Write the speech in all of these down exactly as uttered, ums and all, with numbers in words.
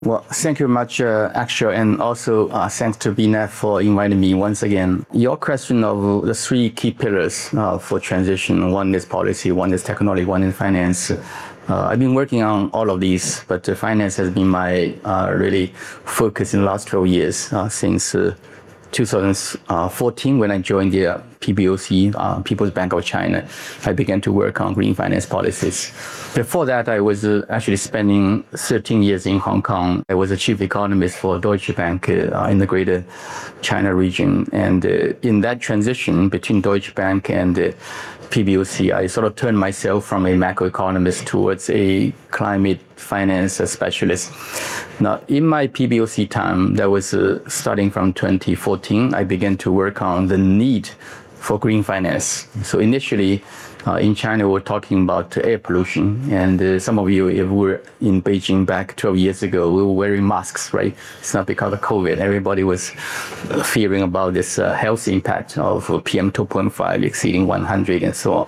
Well, thank you very much, uh, Akshay, and also uh, thanks to B N F for inviting me once again. Your question of the three key pillars uh, for transition, one is policy, one is technology, one is finance. Uh, I've been working on all of these, but uh, finance has been my uh, really focus in the last twelve years, uh, since uh, two thousand fourteen, when I joined the uh, P B O C, uh, People's Bank of China. I began to work on green finance policies. Before that, I was uh, actually spending thirteen years in Hong Kong. I was a chief economist for Deutsche Bank uh, in the greater China region. And uh, in that transition between Deutsche Bank and uh, P B O C, I sort of turned myself from a macroeconomist towards a climate finance specialist. Now, in my P B O C time, that was uh, starting from twenty fourteen, I began to work on the need for green finance. So initially, uh, in China, we were talking about air pollution. And uh, some of you, if we were in Beijing back twelve years ago, we were wearing masks, right? It's not because of COVID. Everybody was fearing about this uh, health impact of P M two point five exceeding one hundred and so on.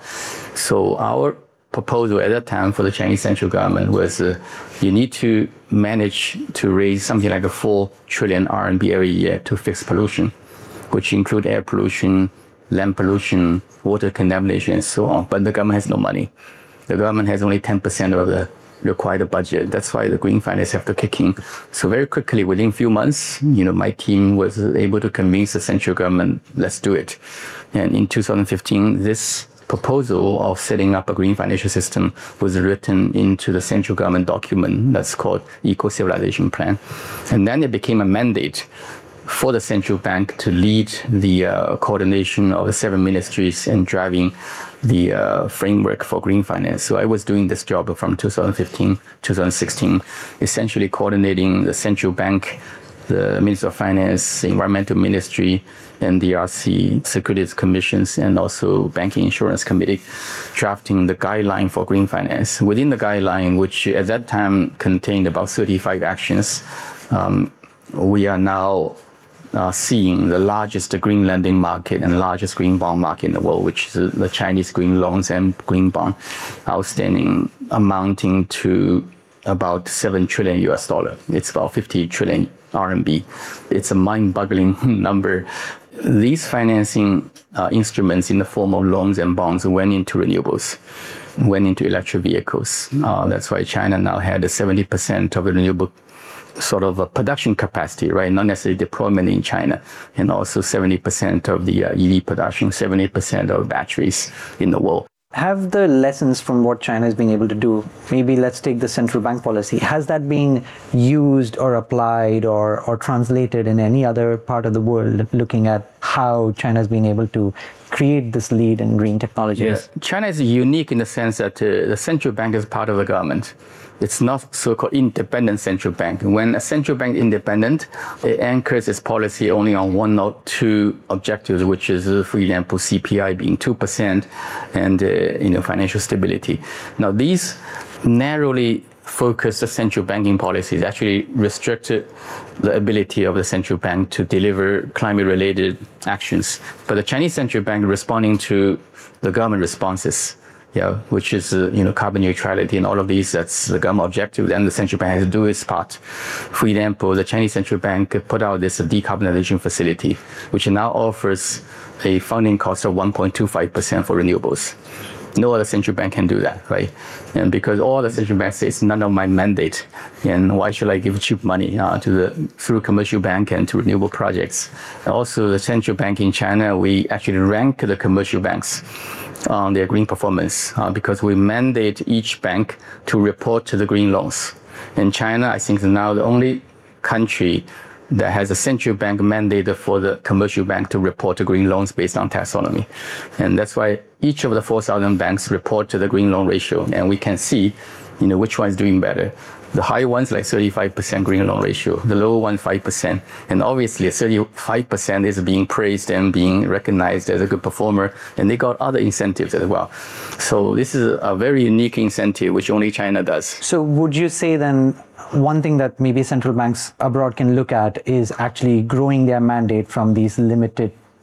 So our proposal at that time for the Chinese central government was uh, you need to manage to raise something like a four trillion R M B every year to fix pollution, which include air pollution, land pollution, water contamination, and so on. But the government has no money. The government has only ten percent of the required budget. That's why the green finance have to kick in. So very quickly, within a few months, you know, my team was able to convince the central government, let's do it. And in two thousand fifteen, this proposal of setting up a green financial system was written into the central government document that's called Eco-Civilization Plan. And then it became a mandate for the central bank to lead the uh, coordination of the seven ministries and driving the uh, framework for green finance. So I was doing this job from two thousand fifteen, two thousand sixteen, essentially coordinating the central bank, the Ministry of Finance, the Environmental Ministry, N D R C, Securities Commissions, and also Banking Insurance Committee, drafting the guideline for green finance. Within the guideline, which at that time contained about thirty-five actions, um, we are now uh, seeing the largest green lending market and largest green bond market in the world, which is the Chinese green loans and green bond outstanding, amounting to about seven trillion U S dollar. It's about fifty trillion R M B. It's a mind-boggling number. These financing uh, instruments in the form of loans and bonds went into renewables, went into electric vehicles. Uh, that's why China now had seventy percent of the renewable sort of a production capacity, right? Not necessarily deployment in China. And also seventy percent of the uh, E V production, seventy percent of batteries in the world. Have the lessons from what China has been able to do, maybe let's take the central bank policy, has that been used or applied or, or translated in any other part of the world, looking at how China has been able to create this lead in green technologies? Yes. China is unique in the sense that uh, the central bank is part of the government. It's not so-called independent central bank. When a central bank is independent, it anchors its policy only on one or two objectives, which is, uh, for example, C P I being two percent and uh, you know, financial stability. Now, these narrowly focused central banking policies actually restricted the ability of the central bank to deliver climate-related actions. But the Chinese central bank, responding to the government responses, yeah, which is uh, you know, carbon neutrality and all of these, that's the government objective, then the central bank has to do its part. For example, the Chinese central bank put out this decarbonization facility, which now offers a funding cost of one point two five percent for renewables. No other central bank can do that, right? And because all the central banks say it's none of my mandate, and why should I give cheap money uh, to the through commercial bank and to renewable projects? And also, the central bank in China, we actually rank the commercial banks on their green performance uh, because we mandate each bank to report to the green loans. In China, I think is now the only country that has a central bank mandated for the commercial bank to report to green loans based on taxonomy. And that's why each of the four thousand banks report to the green loan ratio, and we can see, you know, which one is doing better. The high ones like thirty-five percent green loan ratio, the lower one five percent. And obviously thirty-five percent is being praised and being recognized as a good performer, and they got other incentives as well. So this is a very unique incentive which only China does. So would you say then one thing that maybe central banks abroad can look at is actually growing their mandate from these limited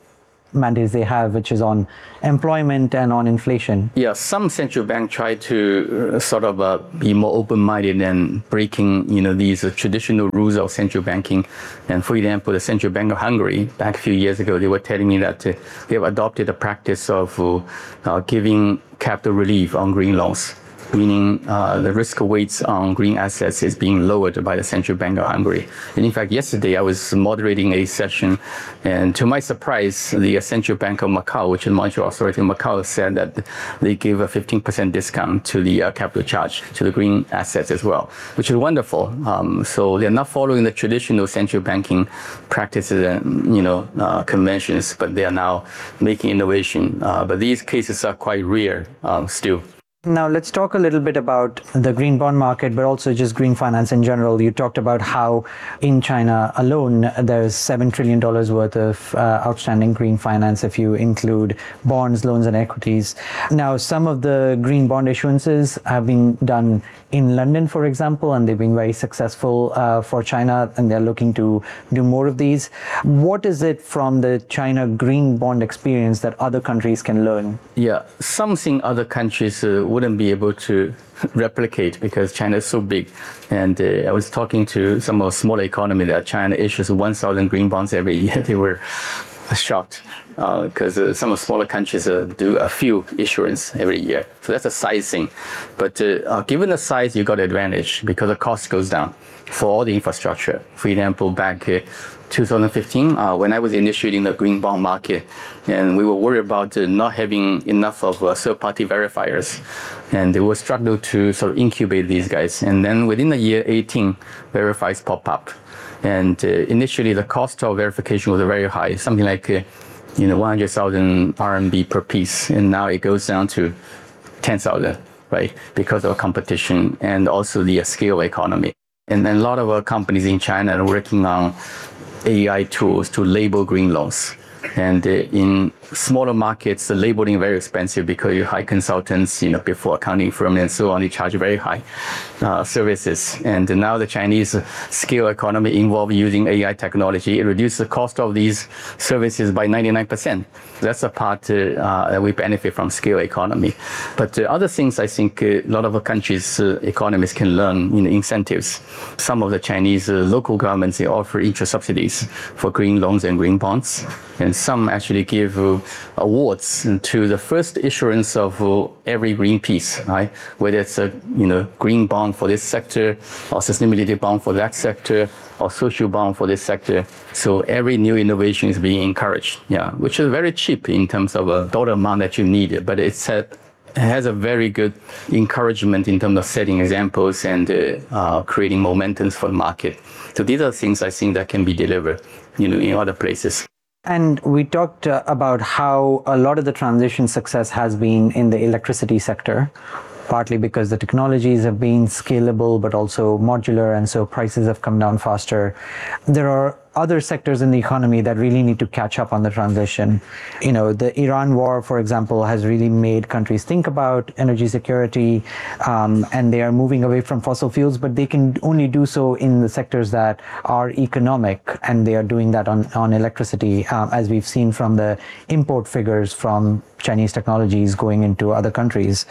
mandates they have, which is on employment and on inflation. Yeah, some central bank try to uh, sort of uh, be more open-minded and breaking, you know, these uh, traditional rules of central banking. And for example, the Central Bank of Hungary, back a few years ago, they were telling me that uh, they have adopted a practice of uh, uh, giving capital relief on green loans, meaning uh, the risk weights on green assets is being lowered by the Central Bank of Hungary. And in fact, yesterday I was moderating a session, and to my surprise, the Central Bank of Macau, which is the monetary authority of Macau, said that they give a fifteen percent discount to the uh, capital charge to the green assets as well, which is wonderful. Um, so they're not following the traditional central banking practices and, you know, uh, conventions, but they are now making innovation. Uh, but these cases are quite rare uh, still. Now, let's talk a little bit about the green bond market, but also just green finance in general. You talked about how in China alone, there's seven trillion dollars worth of uh, outstanding green finance if you include bonds, loans, and equities. Now, some of the green bond issuances have been done in London, for example, and they've been very successful uh, for China, and they're looking to do more of these. What is it from the China green bond experience that other countries can learn? Yeah, something other countries uh, wouldn't be able to replicate because China is so big. And uh, I was talking to some of the smaller economy that China issues one thousand green bonds every year. They were shocked because uh, uh, some of the smaller countries uh, do a few issuance every year. So that's a size thing. But uh, uh, given the size, you got advantage because the cost goes down for all the infrastructure. For example, back uh, two thousand fifteen, uh, when I was initiating the green bond market, and we were worried about uh, not having enough of uh, third-party verifiers, and they were struggle to sort of incubate these guys. And then within the year eighteen, verifiers pop up. And uh, initially, the cost of verification was very high, something like uh, you know, one hundred thousand R M B per piece, and now it goes down to ten thousand, right? Because of competition and also the uh, scale economy. And then a lot of our companies in China are working on A I tools to label green loans. And uh, in smaller markets, the labeling is very expensive because you hire consultants, you know, before accounting firm and so on, they charge very high uh, services. And now the Chinese scale economy involved using A I technology, it reduces the cost of these services by ninety-nine percent. That's a part uh, uh, that we benefit from scale economy. But uh, other things, I think uh, a lot of countries' uh, economies can learn, you know, incentives. Some of the Chinese uh, local governments, they offer interest subsidies for green loans and green bonds. And some actually give uh, awards to the first issuance of uh, every green piece, right? Whether it's a, you know, green bond for this sector, or sustainability bond for that sector, or social bond for this sector. So every new innovation is being encouraged, yeah, which is very cheap in terms of a dollar amount that you need, but it's a, it has a very good encouragement in terms of setting examples and uh, uh, creating momentums for the market. So these are things I think that can be delivered, you know, in other places. And we talked uh, about how a lot of the transition success has been in the electricity sector, partly because the technologies have been scalable, but also modular, and so prices have come down faster. There are other sectors in the economy that really need to catch up on the transition. You know, the Iran war, for example, has really made countries think about energy security, um, and they are moving away from fossil fuels, but they can only do so in the sectors that are economic, and they are doing that on, on electricity, um, as we've seen from the import figures from Chinese technologies going into other countries.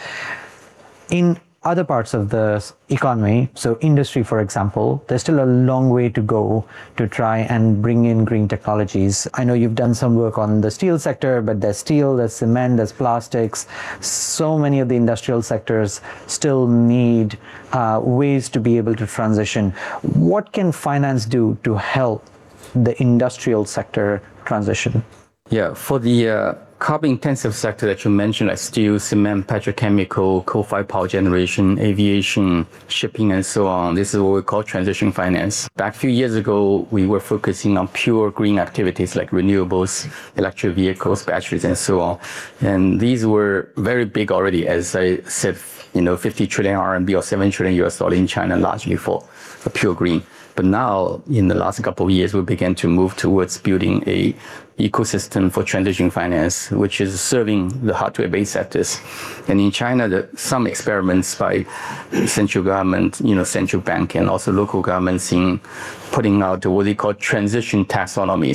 In other parts of the economy, so industry, for example, there's still a long way to go to try and bring in green technologies. I know you've done some work on the steel sector, but there's steel, there's cement, there's plastics. So many of the industrial sectors still need uh, ways to be able to transition. What can finance do to help the industrial sector transition? Yeah, for the uh, carbon-intensive sector that you mentioned, like steel, cement, petrochemical, coal-fired power generation, aviation, shipping, and so on, this is what we call transition finance. Back a few years ago, we were focusing on pure green activities like renewables, electric vehicles, batteries, and so on. And these were very big already, as I said, you know, fifty trillion R M B or seven trillion U S dollar in China, largely for, for pure green. But now, in the last couple of years, we began to move towards building a ecosystem for transition finance, which is serving the hardware-based sectors. And in China, the, some experiments by central government, you know, central bank, and also local governments in putting out what they call transition taxonomies.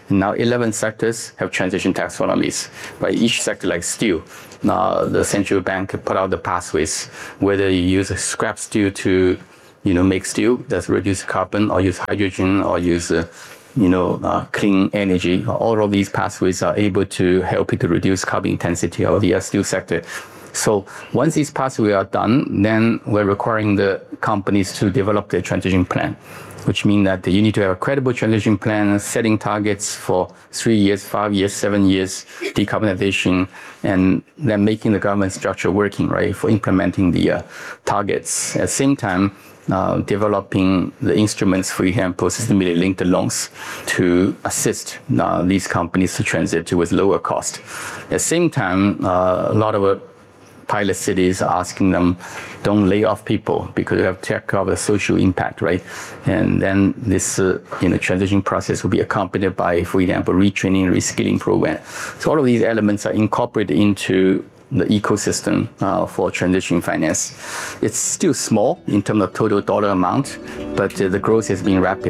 And now eleven sectors have transition taxonomies. Right? Each sector, like steel, uh, the central bank put out the pathways, whether you use scrap steel to, you know, make steel that's reduce carbon, or use hydrogen, or use uh, you know, uh, clean energy. All of these pathways are able to help you to reduce carbon intensity of the uh, steel sector. So once these pathways are done, then we're requiring the companies to develop their transition plan, which means that you need to have a credible transition plan, setting targets for three years, five years, seven years, decarbonization, and then making the government structure working, right, for implementing the uh, targets. At the same time, Uh, developing the instruments, for example, systemically linked loans to assist uh, these companies to transit towards lower cost. At the same time, uh, a lot of uh, pilot cities are asking them, don't lay off people because you have to take care of the social impact, right? And then this uh, you know, transition process will be accompanied by, for example, retraining, reskilling program. So all of these elements are incorporated into the ecosystem uh, for transition finance. It's still small in terms of total dollar amount, but uh, the growth has been rapid.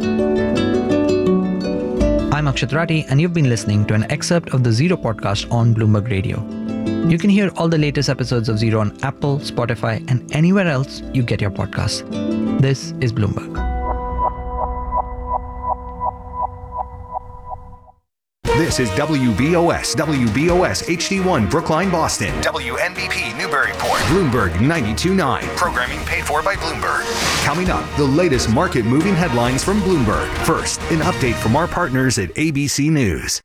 I'm Akshat Rathi, and you've been listening to an excerpt of the Zero podcast on Bloomberg Radio. You can hear all the latest episodes of Zero on Apple, Spotify, and anywhere else you get your podcasts. This is Bloomberg. This is W B O S, W B O S H D one, Brookline, Boston. W N B P, Newburyport. Bloomberg ninety-two point nine. Programming paid for by Bloomberg. Coming up, the latest market-moving headlines from Bloomberg. First, an update from our partners at A B C News.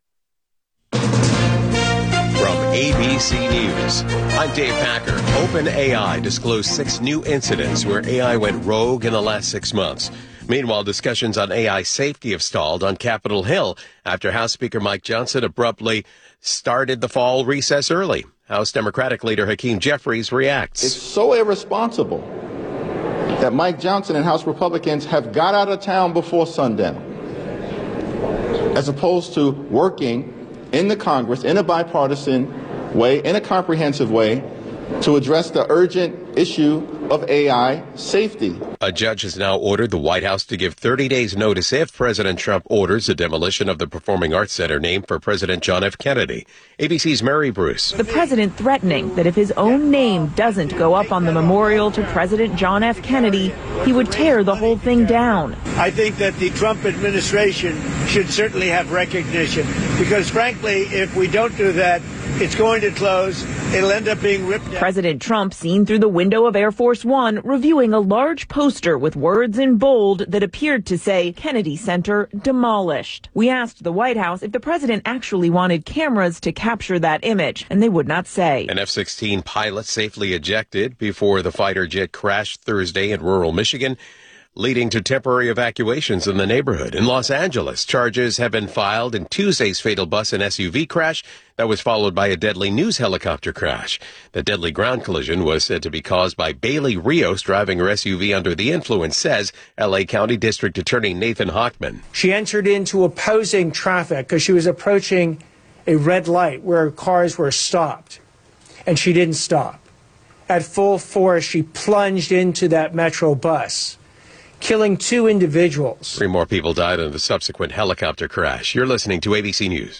From A B C News, I'm Dave Packer. OpenAI disclosed six new incidents where A I went rogue in the last six months. Meanwhile, discussions on A I safety have stalled on Capitol Hill after House Speaker Mike Johnson abruptly started the fall recess early. House Democratic leader Hakeem Jeffries reacts. It's so irresponsible that Mike Johnson and House Republicans have got out of town before sundown, as opposed to working in the Congress in a bipartisan way, in a comprehensive way, to address the urgent issue of A I safety. A judge has now ordered the White House to give thirty days notice if President Trump orders the demolition of the Performing Arts Center named for President John F. Kennedy. A B C's Mary Bruce. The president threatening that if his own name doesn't go up on the memorial to President John F. Kennedy, he would tear the whole thing down. I think that the Trump administration should certainly have recognition, because frankly, if we don't do that, it's going to close. It'll end up being ripped out. President Trump seen through the window of Air Force One, reviewing a large poster with words in bold that appeared to say Kennedy Center demolished. We asked the White House if the president actually wanted cameras to capture that image, and they would not say. An F sixteen pilot safely ejected before the fighter jet crashed Thursday in rural Michigan, leading to temporary evacuations in the neighborhood. In Los Angeles, charges have been filed in Tuesday's fatal bus and S U V crash that was followed by a deadly news helicopter crash. The deadly ground collision was said to be caused by Bailey Rios driving her S U V under the influence, says L A County District Attorney Nathan Hochman. She entered into opposing traffic because she was approaching a red light where cars were stopped, and she didn't stop. At full force, she plunged into that Metro bus, killing two individuals. Three more people died in the subsequent helicopter crash. You're listening to A B C News.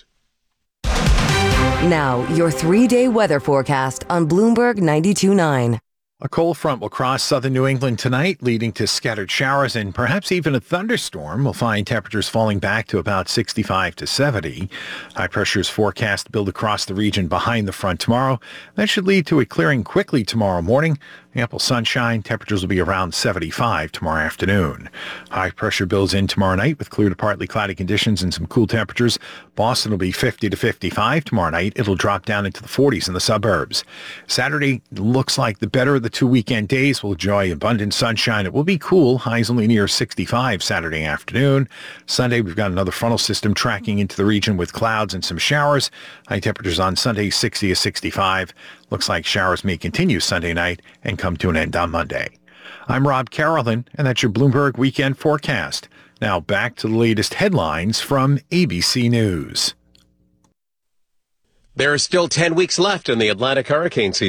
Now, your three-day weather forecast on Bloomberg ninety-two point nine. A cold front will cross southern New England tonight, leading to scattered showers and perhaps even a thunderstorm. We'll find temperatures falling back to about sixty-five to seventy. High pressure is forecast to build across the region behind the front tomorrow. That should lead to a clearing quickly tomorrow morning. Ample sunshine. Temperatures will be around seventy-five tomorrow afternoon. High pressure builds in tomorrow night with clear to partly cloudy conditions and some cool temperatures. Boston will be fifty to fifty-five tomorrow night. It'll drop down into the forties in the suburbs. Saturday looks like the better of the two weekend days. We'll enjoy abundant sunshine. It will be cool. Highs only near sixty-five Saturday afternoon. Sunday, we've got another frontal system tracking into the region with clouds and some showers. High temperatures on Sunday, sixty to sixty-five. Looks like showers may continue Sunday night and come to an end on Monday. I'm Rob Carolyn, and that's your Bloomberg Weekend Forecast. Now back to the latest headlines from A B C News. There are still ten weeks left in the Atlantic hurricane season.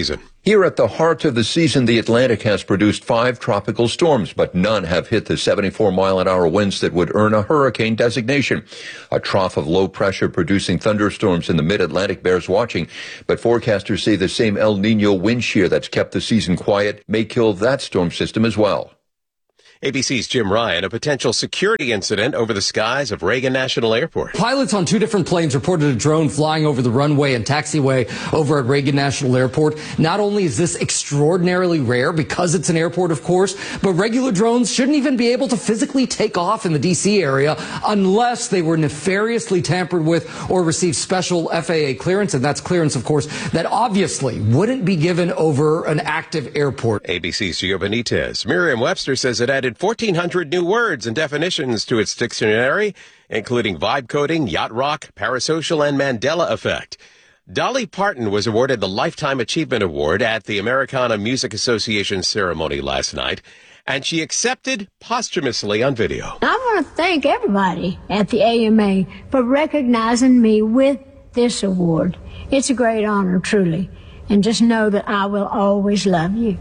Here at the heart of the season, the Atlantic has produced five tropical storms, but none have hit the seventy-four mile an hour winds that would earn a hurricane designation. A trough of low pressure producing thunderstorms in the mid-Atlantic bears watching, but forecasters say the same El Nino wind shear that's kept the season quiet may kill that storm system as well. A B C's Jim Ryan, a potential security incident over the skies of Reagan National Airport. Pilots on two different planes reported a drone flying over the runway and taxiway over at Reagan National Airport. Not only is this extraordinarily rare because it's an airport, of course, but regular drones shouldn't even be able to physically take off in the D C area unless they were nefariously tampered with or received special F A A clearance. And that's clearance, of course, that obviously wouldn't be given over an active airport. A B C's Gio Benitez. Merriam-Webster says it added fourteen hundred new words and definitions to its dictionary, including vibe coding, yacht rock, parasocial, and Mandela effect. Dolly Parton was awarded the Lifetime Achievement Award at the Americana Music Association ceremony last night, and she accepted posthumously on video. I want to thank everybody at the A M A for recognizing me with this award. It's a great honor, truly, and just know that I will always love you.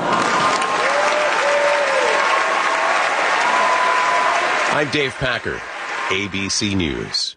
I'm Dave Packer, A B C News.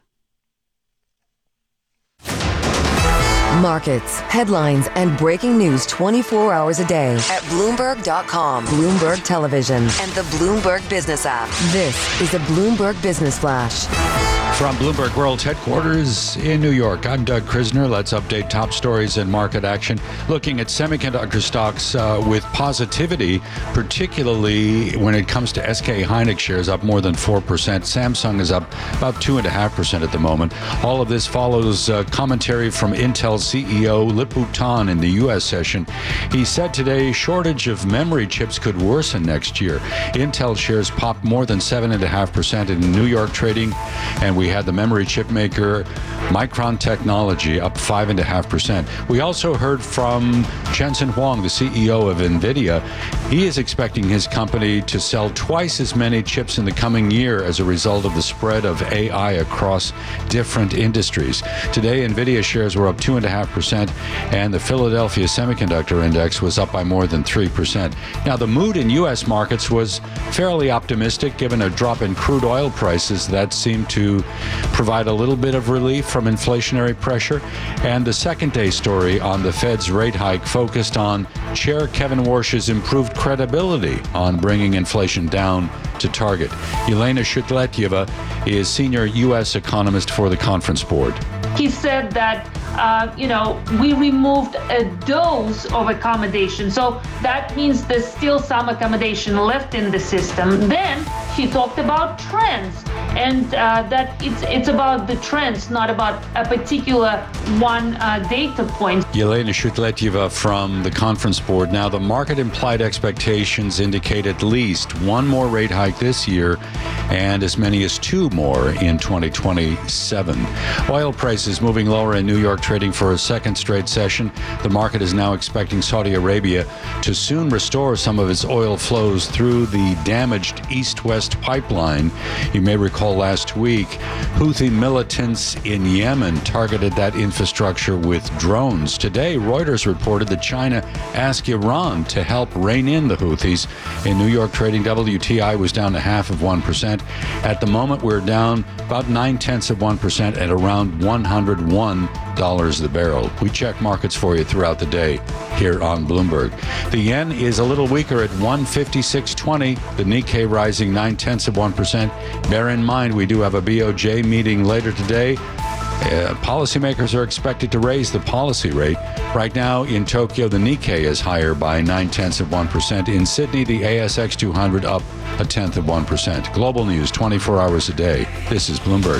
Markets, headlines, and breaking news twenty-four hours a day at Bloomberg dot com, Bloomberg Television, and the Bloomberg Business app. This is a Bloomberg Business Flash. From Bloomberg World Headquarters in New York, I'm Doug Krisner. Let's update top stories and market action. Looking at semiconductor stocks uh, with positivity, particularly when it comes to S K Hynix shares up more than four percent. Samsung is up about two point five percent at the moment. All of this follows uh, commentary from Intel C E O Lip-Bu Tan in the U S session. He said today shortage of memory chips could worsen next year. Intel shares popped more than seven point five percent in New York trading, and we had the memory chip maker Micron Technology up five point five percent. We also heard from Jensen Huang, the C E O of NVIDIA. He is expecting his company to sell twice as many chips in the coming year as a result of the spread of A I across different industries. Today, NVIDIA shares were up two point five percent, and the Philadelphia Semiconductor Index was up by more than three percent. Now, the mood in U S markets was fairly optimistic given a drop in crude oil prices that seemed to provide a little bit of relief from inflationary pressure. And the second day story on the Fed's rate hike focused on Chair Kevin Warsh's improved credibility on bringing inflation down to target. Elena Shutletyeva is senior U S economist for the Conference Board. He said that, uh, you know, we removed a dose of accommodation. So that means there's still some accommodation left in the system. Then he talked about trends, and uh, that it's it's about the trends, not about a particular one uh, data point. Yelena Shutletyeva from the Conference Board. Now, the market implied expectations indicate at least one more rate hike this year and as many as two more in twenty twenty-seven. Oil prices moving lower in New York, trading for a second straight session. The market is now expecting Saudi Arabia to soon restore some of its oil flows through the damaged east-west pipeline. You may recall last week, Houthi militants in Yemen targeted that infrastructure with drones. Today, Reuters reported that China asked Iran to help rein in the Houthis. In New York trading, W T I was down a half of one percent. At the moment, we're down about nine-tenths of one percent at around one hundred one dollars the barrel. We check markets for you throughout the day here on Bloomberg. The yen is a little weaker at one fifty-six twenty. The Nikkei rising nine-tenths of one percent. Bear in mind, we do have a B O J meeting later today. Uh, policymakers are expected to raise the policy rate. Right now in Tokyo, the Nikkei is higher by nine-tenths of one percent. In Sydney, the A S X two hundred up a tenth of one percent. Global news twenty-four hours a day. This is Bloomberg.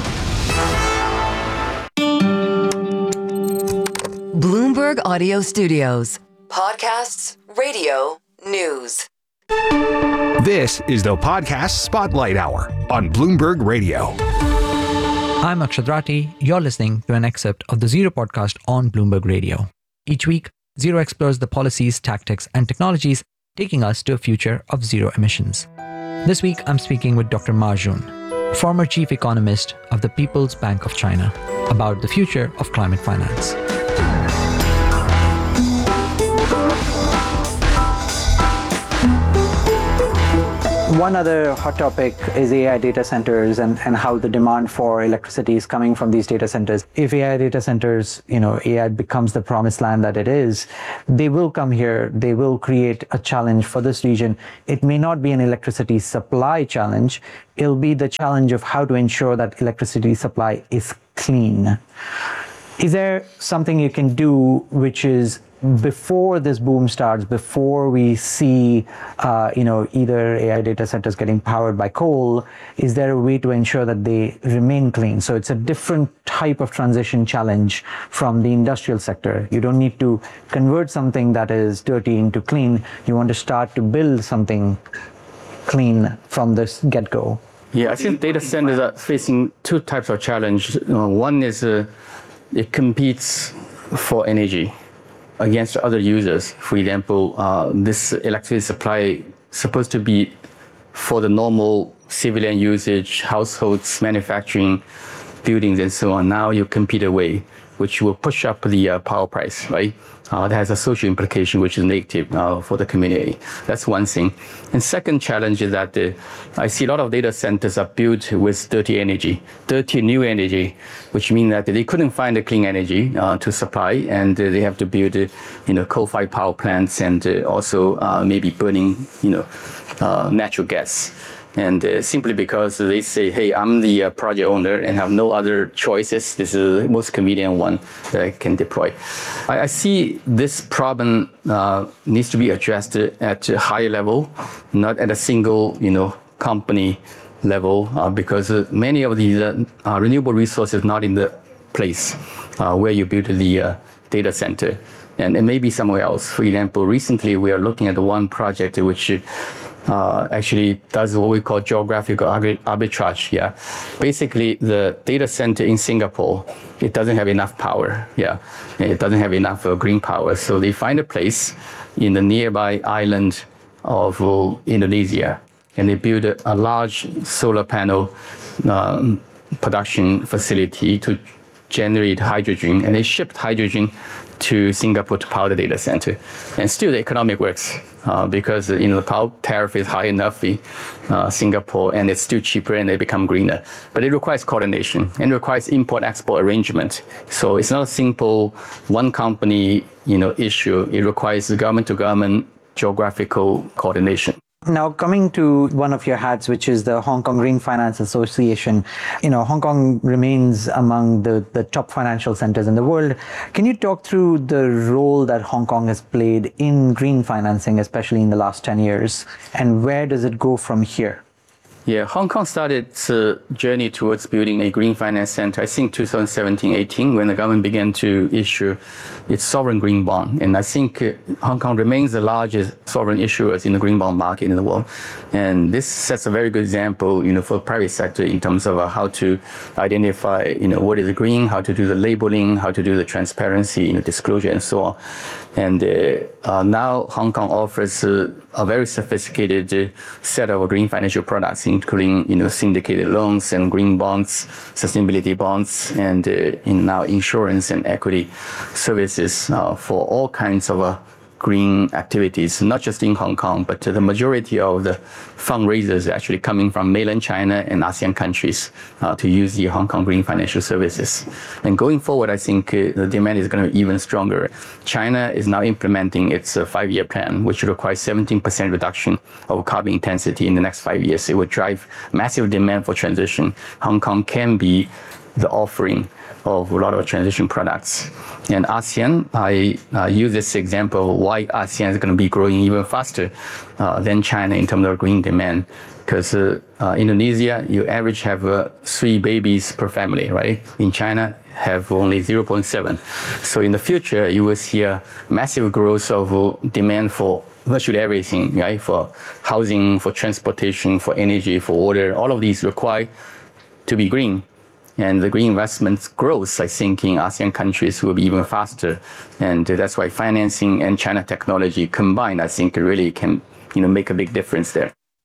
Bloomberg Audio Studios. Podcasts, radio, news. This is the Podcast Spotlight Hour on Bloomberg Radio. I'm Akshat Rati. You're listening to an excerpt of the Zero podcast on Bloomberg Radio. Each week, Zero explores the policies, tactics, and technologies taking us to a future of zero emissions. This week, I'm speaking with Doctor Ma Jun, former chief economist of the People's Bank of China, about the future of climate finance. One other hot topic is A I data centers and, and how the demand for electricity is coming from these data centers. If A I data centers, you know, A I becomes the promised land that it is, they will come here, they will create a challenge for this region. It may not be an electricity supply challenge, it'll be the challenge of how to ensure that electricity supply is clean. Is there something you can do which is before this boom starts, before we see, uh, you know, either A I data centers getting powered by coal, is there a way to ensure that they remain clean? So it's a different type of transition challenge from the industrial sector. You don't need to convert something that is dirty into clean. You want to start to build something clean from this get-go. Yeah, I think data centers are facing two types of challenge. Uh, one is uh, it competes for energy against other users. For example, uh, this electricity supply is supposed to be for the normal civilian usage, households, manufacturing, buildings, and so on. Now you compete away, which will push up the uh, power price, right? Uh, that has a social implication, which is negative uh, for the community. That's one thing. And second challenge is that uh, I see a lot of data centers are built with dirty energy, dirty new energy, which means that they couldn't find the clean energy uh, to supply, and uh, they have to build, uh, you know, coal-fired power plants, and uh, also uh, maybe burning, you know, uh, natural gas. And uh, simply because they say, hey, I'm the uh, project owner and have no other choices, this is the most convenient one that I can deploy. I, I see this problem uh, needs to be addressed at a higher level, not at a single, you know, company level, uh, because uh, many of these uh, uh, renewable resources not in the place uh, where you build the uh, data center. And it may be somewhere else. For example, recently we are looking at one project which Uh, actually does what we call geographical arbitrage. Yeah, basically the data center in Singapore, it doesn't have enough power. Yeah, it doesn't have enough uh, green power. So they find a place in the nearby island of uh, Indonesia, and they build a, a large solar panel um, production facility to generate hydrogen, and they shipped hydrogen to Singapore to power the data center. And still the economic works uh, because you know, the power tariff is high enough in uh, Singapore, and it's still cheaper and they become greener. But it requires coordination and requires import-export arrangement. So it's not a simple one company you know, issue. It requires government-to-government geographical coordination. Now, coming to one of your hats, which is the Hong Kong Green Finance Association, you know, Hong Kong remains among the, the top financial centers in the world. Can you talk through the role that Hong Kong has played in green financing, especially in the last ten years, and where does it go from here? Yeah, Hong Kong started its uh, journey towards building a green finance center, I think two thousand seventeen eighteen, when the government began to issue its sovereign green bond. And I think uh, Hong Kong remains the largest sovereign issuer in the green bond market in the world. And this sets a very good example, you know, for the private sector in terms of uh, how to identify, you know, what is green, how to do the labeling, how to do the transparency, you know, disclosure, and so on. And uh, uh, now Hong Kong offers uh, a very sophisticated uh, set of green financial products, including you know syndicated loans and green bonds, sustainability bonds, and uh, in now insurance and equity services uh, for all kinds of uh, green activities, not just in Hong Kong, but uh, the majority of the fundraisers are actually coming from mainland China and ASEAN countries uh, to use the Hong Kong green financial services. And going forward, I think uh, the demand is going to be even stronger. China is now implementing its uh, five-year plan, which requires seventeen percent reduction of carbon intensity in the next five years. It will drive massive demand for transition. Hong Kong can be the offering of a lot of transition products. And ASEAN, I uh, use this example why ASEAN is going to be growing even faster uh, than China in terms of green demand. Because uh, uh, Indonesia, you average have uh, three babies per family, right? In China, have only zero point seven. So in the future, you will see a massive growth of uh, demand for virtually everything, right? For housing, for transportation, for energy, for water. All of these require to be green. And the green investment growth, I think, in ASEAN countries will be even faster. And that's why financing and China technology combined, I think, really can you know, make a big difference there.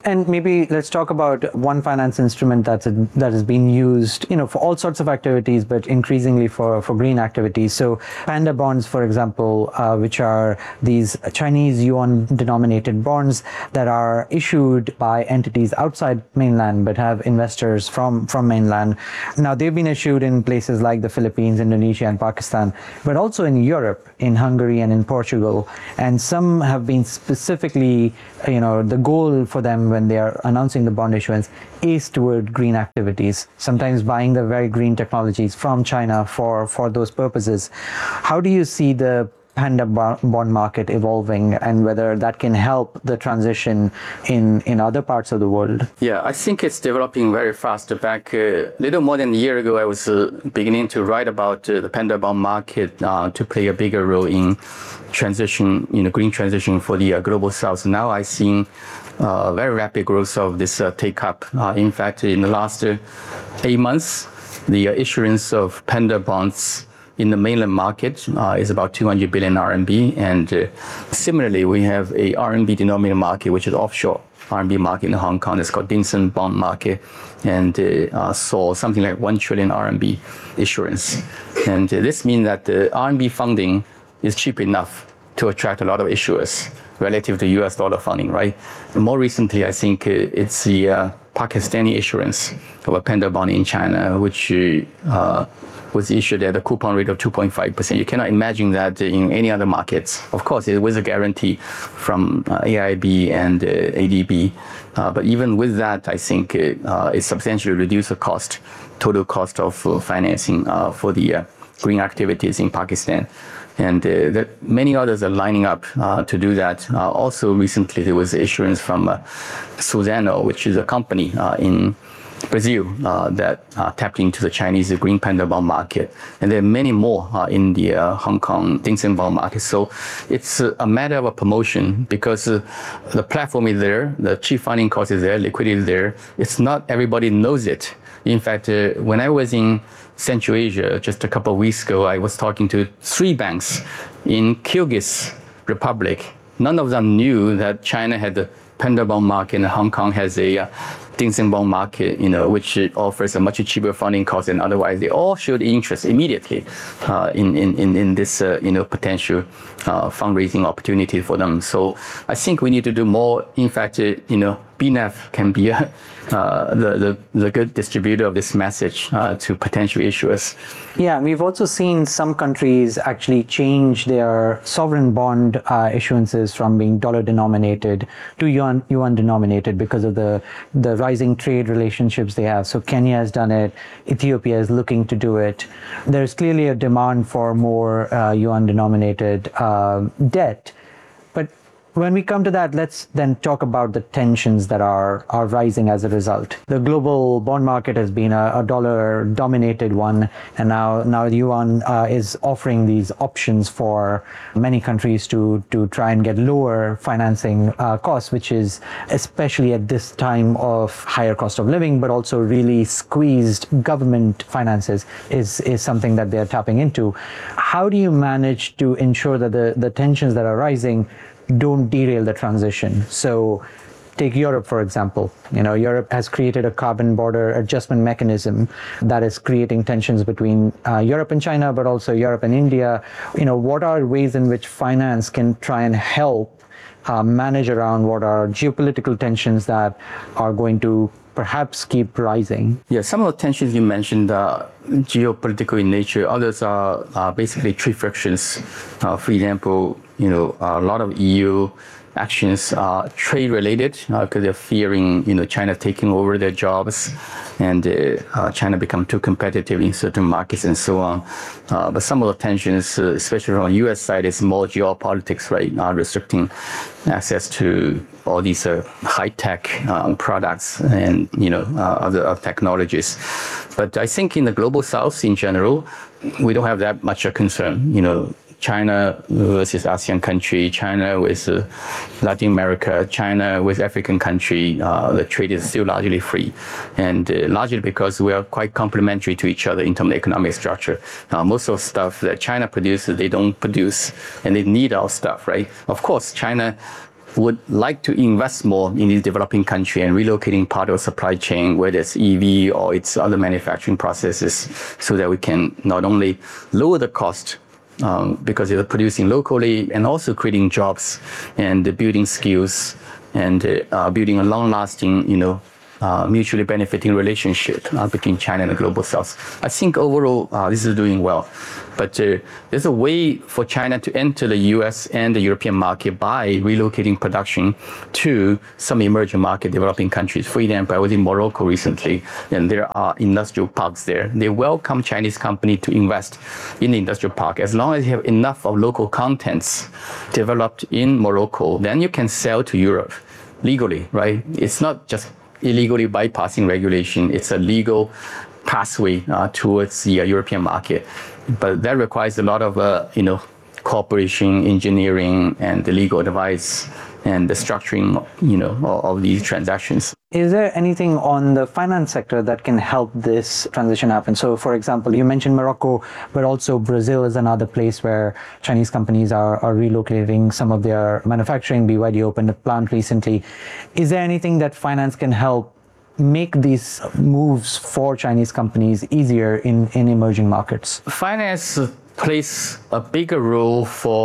And maybe let's talk about one finance instrument that's a, that has been used, you know, for all sorts of activities, but increasingly for, for green activities. So panda bonds, for example, uh, which are these Chinese yuan-denominated bonds that are issued by entities outside mainland, but have investors from, from mainland. Now, they've been issued in places like the Philippines, Indonesia, and Pakistan, but also in Europe, in Hungary and in Portugal. And some have been specifically, you know, the goal for them when they are announcing the bond issuance is toward green activities, sometimes buying the very green technologies from China for, for those purposes. How do you see the panda bond market evolving, and whether that can help the transition in, in other parts of the world? Yeah, I think it's developing very fast. Back a uh, little more than a year ago, I was uh, beginning to write about uh, the panda bond market uh, to play a bigger role in transition, you know, green transition for the uh, global south. Now I see uh, very rapid growth of this uh, take-up. Uh, in fact, in the last uh, eight months, the uh, issuance of panda bonds in the mainland market uh, is about two hundred billion R M B. And uh, similarly, we have a R M B denominated market, which is offshore R M B market in Hong Kong. It's called Dim Sum Bond Market, and uh, uh, saw something like one trillion R M B issuance. And uh, this means that the R M B funding is cheap enough to attract a lot of issuers relative to U S dollar funding, right? And more recently, I think uh, it's the uh, Pakistani issuance of a panda bond in China, which uh, was issued at a coupon rate of two point five percent. You cannot imagine that in any other markets. Of course, it was a guarantee from uh, A I B and uh, A D B. Uh, but even with that, I think uh, it substantially reduced the cost, total cost of uh, financing uh, for the uh, green activities in Pakistan. And uh, that many others are lining up uh, to do that. Uh, also, recently, there was issuance from uh, Suzano, which is a company uh, in Brazil uh, that uh, tapped into the Chinese green panda bond market. And there are many more uh, in the uh, Hong Kong Dim Sum bond market. So it's uh, a matter of a promotion, because uh, the platform is there, the cheap funding cost is there, liquidity is there. It's not everybody knows it. In fact, uh, when I was in Central Asia just a couple of weeks ago, I was talking to three banks in Kyrgyz Republic. None of them knew that China had the panda bond market and Hong Kong has a uh, Dim Sum bond market, you know, which offers a much cheaper funding cost than otherwise. They all showed interest immediately uh, in, in, in this, uh, you know, potential uh, fundraising opportunity for them. So I think we need to do more. In fact, uh, you know, B N E F can be a, uh, the, the, the good distributor of this message uh, to potential issuers. Yeah, we've also seen some countries actually change their sovereign bond uh, issuances from being dollar denominated to yuan, yuan denominated because of the, the rising trade relationships they have. So Kenya has done it. Ethiopia is looking to do it. There's clearly a demand for more uh, yuan denominated uh, debt. But when we come to that, let's then talk about the tensions that are, are rising as a result. The global bond market has been a, a dollar-dominated one, and now, now yuan uh, is offering these options for many countries to, to try and get lower financing uh, costs, which is especially at this time of higher cost of living, but also really squeezed government finances is, is something that they're tapping into. How do you manage to ensure that the, the tensions that are rising don't derail the transition? So take Europe, for example. You know, Europe has created a carbon border adjustment mechanism that is creating tensions between uh, Europe and China, but also Europe and India. You know, what are ways in which finance can try and help uh, manage around what are geopolitical tensions that are going to perhaps keep rising? Yeah, some of the tensions you mentioned are geopolitical in nature. Others are uh, basically trade frictions. Uh, for example, you know, a lot of E U actions are trade related because uh, they're fearing, you know, China taking over their jobs and uh, uh, China become too competitive in certain markets and so on. Uh, but some of the tensions, uh, especially from the U S side, is more geopolitics, right? Uh, restricting access to all these uh, high-tech uh, products and, you know, uh, other uh, technologies. But I think in the global south in general, we don't have that much a concern, you know. China versus ASEAN country, China with uh, Latin America, China with African country, uh, the trade is still largely free. And uh, largely because we are quite complementary to each other in terms of economic structure. Uh, most of the stuff that China produces, they don't produce, and they need our stuff, right? Of course, China would like to invest more in these developing countries and relocating part of the supply chain, whether it's E V or it's other manufacturing processes, so that we can not only lower the cost um, because they're producing locally and also creating jobs and building skills and uh, building a long-lasting, you know, Uh, mutually benefiting relationship uh, between China and the global south. I think overall uh, this is doing well, but uh, there's a way for China to enter the U S and the European market by relocating production to some emerging market developing countries. For example, I was in Morocco recently, and there are industrial parks there. They welcome Chinese company to invest in the industrial park as long as you have enough of local contents developed in Morocco. Then you can sell to Europe legally, right? It's not just illegally bypassing regulation. It's a legal pathway uh, towards the uh, European market. But that requires a lot of, uh, you know, cooperation, engineering, and the legal advice and the structuring, you know, of, of these transactions. Is there anything on the finance sector that can help this transition happen? So, for example, you mentioned Morocco, but also Brazil is another place where Chinese companies are, are relocating some of their manufacturing. B Y D opened a plant recently. Is there anything that finance can help make these moves for Chinese companies easier in, in emerging markets? Finance plays a bigger role for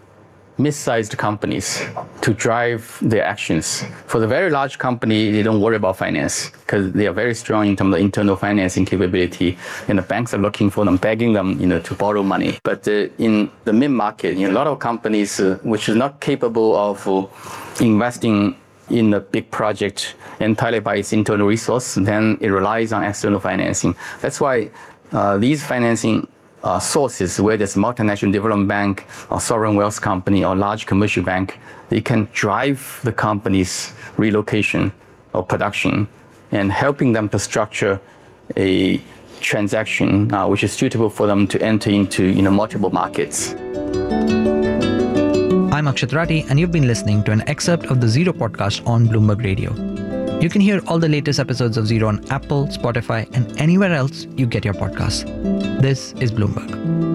mid-sized companies to drive their actions. For the very large company, they don't worry about finance because they are very strong in terms of internal financing capability, and the banks are looking for them, begging them, you know, to borrow money. But uh, in the mid-market, you know, a lot of companies uh, which are not capable of uh, investing in a big project entirely by its internal resource, then it relies on external financing. That's why uh, these financing Uh, sources, whether it's multinational development bank or sovereign wealth company or large commercial bank, they can drive the company's relocation or production and helping them to structure a transaction uh, which is suitable for them to enter into, you know, multiple markets. I'm Akshat Rathi, and you've been listening to an excerpt of the Zero podcast on Bloomberg Radio. You can hear all the latest episodes of Zero on Apple, Spotify, and anywhere else you get your podcasts. This is Bloomberg.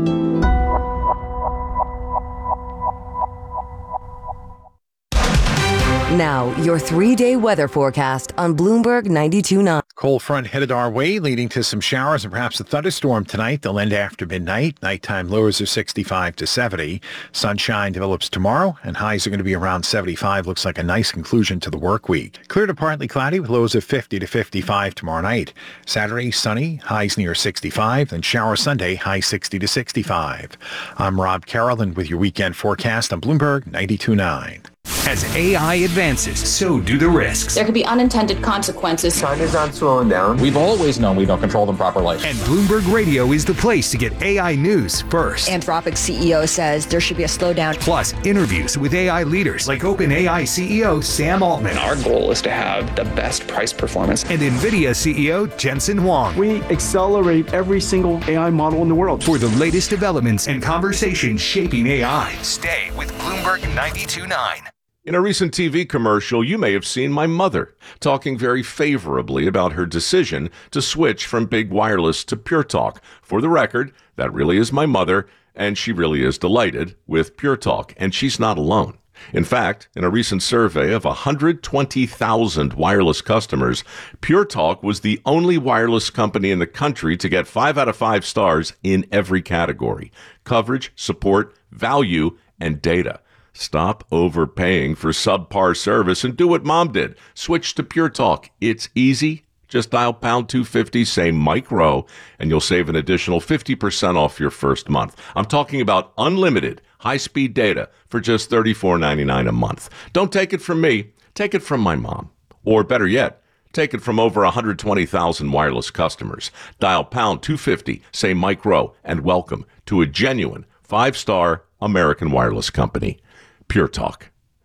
Now, your three-day weather forecast on Bloomberg ninety-two point nine. Cold front headed our way, leading to some showers and perhaps a thunderstorm tonight. They'll end after midnight. Nighttime lows are sixty-five to seventy. Sunshine develops tomorrow, and highs are going to be around seventy-five. Looks like a nice conclusion to the work week. Clear to partly cloudy with lows of fifty to fifty-five tomorrow night. Saturday, sunny, highs near sixty-five. Then shower Sunday, high sixty to sixty-five. I'm Rob Carolyn with your weekend forecast on Bloomberg ninety-two point nine. As A I advances, so do the risks. There could be unintended consequences. China's not slowing down. We've always known we don't control them properly. And Bloomberg Radio is the place to get A I news first. Anthropic C E O says there should be a slowdown. Plus, interviews with A I leaders like OpenAI C E O Sam Altman. Our goal is to have the best price performance. And NVIDIA C E O Jensen Huang. We accelerate every single A I model in the world. For the latest developments and conversations shaping A I. Stay with Bloomberg ninety-two point nine. In a recent T V commercial, you may have seen my mother talking very favorably about her decision to switch from big wireless to Pure Talk. For the record, that really is my mother, and she really is delighted with Pure Talk, and she's not alone. In fact, in a recent survey of one hundred twenty thousand wireless customers, Pure Talk was the only wireless company in the country to get five out of five stars in every category: coverage, support, value, and data. Stop overpaying for subpar service and do what Mom did. Switch to Pure Talk. It's easy. Just dial pound two fifty, say Mike Rowe, and you'll save an additional fifty percent off your first month. I'm talking about unlimited high-speed data for just thirty-four ninety-nine a month. Don't take it from me. Take it from my mom. Or better yet, take it from over one hundred twenty thousand wireless customers. Dial pound two fifty, say Mike Rowe, and welcome to a genuine five-star American wireless company. Pure Talk.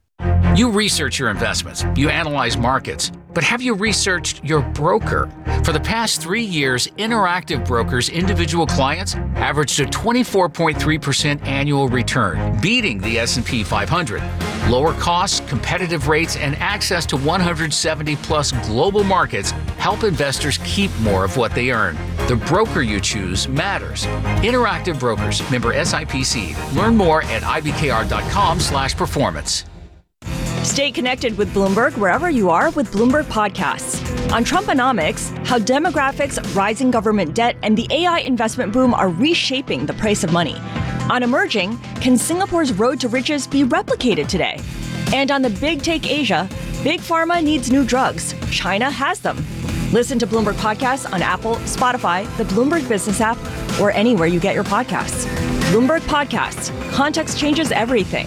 You research your investments, you analyze markets, but have you researched your broker? For the past three years, Interactive Brokers' individual clients averaged a twenty-four point three percent annual return, beating the S and P five hundred. Lower costs, competitive rates, and access to one hundred seventy plus global markets help investors keep more of what they earn. The broker you choose matters. Interactive Brokers, member S I P C. Learn more at I B K R dot com slash performance. Stay connected with Bloomberg wherever you are with Bloomberg Podcasts. On Trumponomics, how demographics, rising government debt, and the A I investment boom are reshaping the price of money. On Emerging, can Singapore's road to riches be replicated today? And on the Big Take Asia, Big Pharma needs new drugs. China has them. Listen to Bloomberg Podcasts on Apple, Spotify, the Bloomberg Business app, or anywhere you get your podcasts. Bloomberg Podcasts. Context changes everything.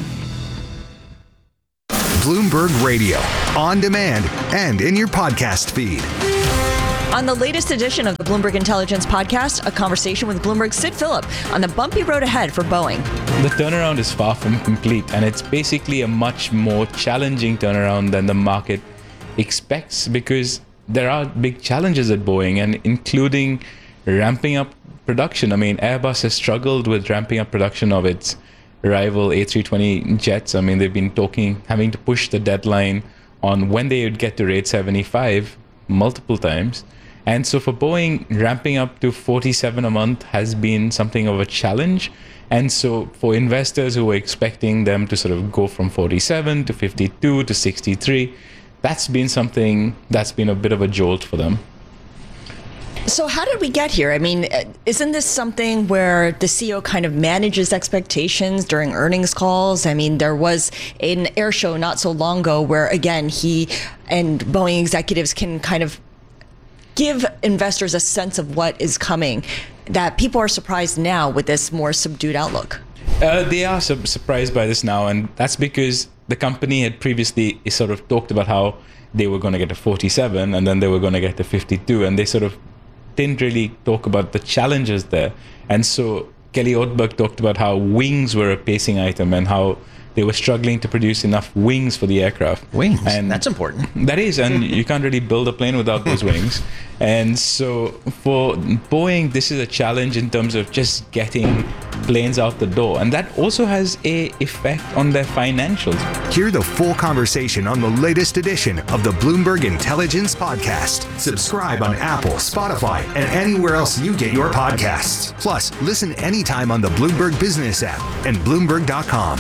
Bloomberg Radio, on demand and in your podcast feed. On the latest edition of the Bloomberg Intelligence Podcast, a conversation with Bloomberg's Sid Phillip on the bumpy road ahead for Boeing. The turnaround is far from complete, and it's basically a much more challenging turnaround than the market expects, because there are big challenges at Boeing, and including ramping up production. I mean, Airbus has struggled with ramping up production of its rival A three twenty jets. I mean, they've been talking, having to push the deadline on when they would get to rate seventy-five multiple times. And so for Boeing, ramping up to forty-seven a month has been something of a challenge. And so for investors who were expecting them to sort of go from forty-seven to fifty-two to sixty-three, that's been something that's been a bit of a jolt for them. So how did we get here? I mean, isn't this something where the C E O kind of manages expectations during earnings calls? I mean, there was an air show not so long ago where, again, he and Boeing executives can kind of give investors a sense of what is coming, that people are surprised now with this more subdued outlook. Uh, they are su- surprised by this now, and that's because the company had previously sort of talked about how they were going to get to forty-seven and then they were going to get to fifty-two, and they sort of didn't really talk about the challenges there. And so Kelly Ortberg talked about how wings were a pacing item and how they were struggling to produce enough wings for the aircraft. Wings, and that's important. That is, and you can't really build a plane without those wings. And so for Boeing, this is a challenge in terms of just getting planes out the door. And that also has a effect on their financials. Hear the full conversation on the latest edition of the Bloomberg Intelligence Podcast. Subscribe on Apple, Spotify, and anywhere else you get your podcasts. Plus, listen anytime on the Bloomberg Business app and Bloomberg dot com.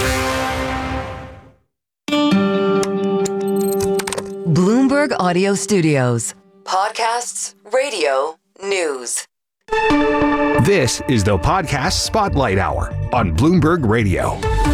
Bloomberg Audio Studios. Podcasts, radio, news. This is the Podcast Spotlight Hour on Bloomberg Radio.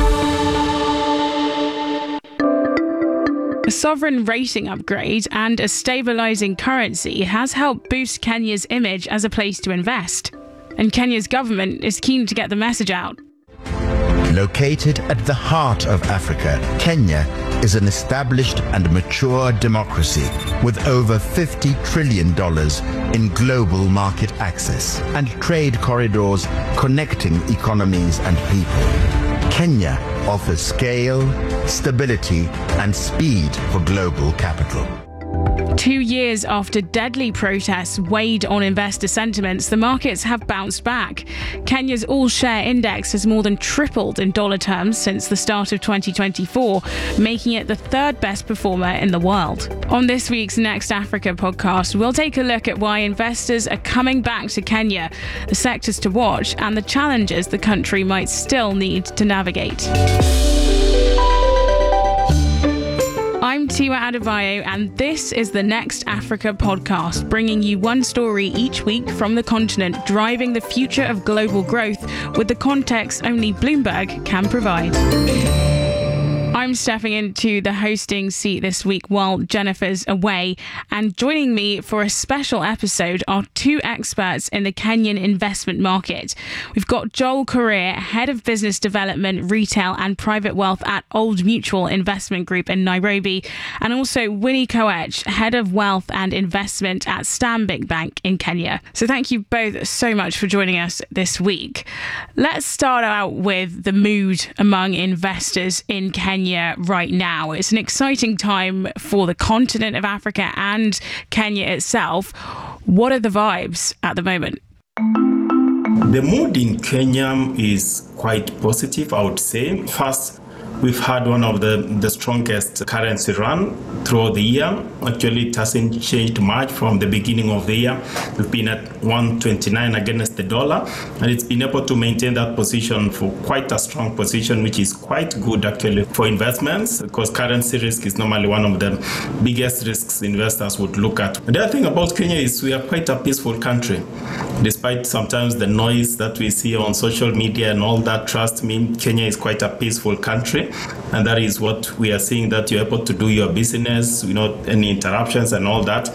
A sovereign rating upgrade and a stabilizing currency has helped boost Kenya's image as a place to invest. And Kenya's government is keen to get the message out. Located at the heart of Africa, Kenya is an established and mature democracy with over fifty trillion dollars in global market access and trade corridors connecting economies and people. Kenya offers scale, stability, and speed for global capital. Two years after deadly protests weighed on investor sentiments, the markets have bounced back. Kenya's all-share index has more than tripled in dollar terms since the start of twenty twenty-four, making it the third best performer in the world. On this week's Next Africa podcast, we'll take a look at why investors are coming back to Kenya, the sectors to watch, and the challenges the country might still need to navigate. I'm Tiwa Adebayo, and this is the Next Africa podcast, bringing you one story each week from the continent, driving the future of global growth with the context only Bloomberg can provide. I'm stepping into the hosting seat this week while Jennifer's away, and joining me for a special episode are two experts in the Kenyan investment market. We've got Joel Korir, Head of Business Development, Retail and Private Wealth at Old Mutual Investment Group in Nairobi, and also Winnie Koech, Head of Wealth and Investment at Stanbic Bank in Kenya. So thank you both so much for joining us this week. Let's start out with the mood among investors in Kenya right now. It's an exciting time for the continent of Africa and Kenya itself. What are the vibes at the moment? The mood in Kenya is quite positive, I would say. First, we've had one of the, the strongest currency run throughout the year. Actually, it hasn't changed much from the beginning of the year. We've been at one twenty-nine against the dollar, and it's been able to maintain that position for quite a strong position, which is quite good actually for investments, because currency risk is normally one of the biggest risks investors would look at. The other thing about Kenya is we are quite a peaceful country. Despite sometimes the noise that we see on social media and all that, trust me, Kenya is quite a peaceful country, and that is what we are seeing, that you're able to do your business, you know, any interruptions and all that.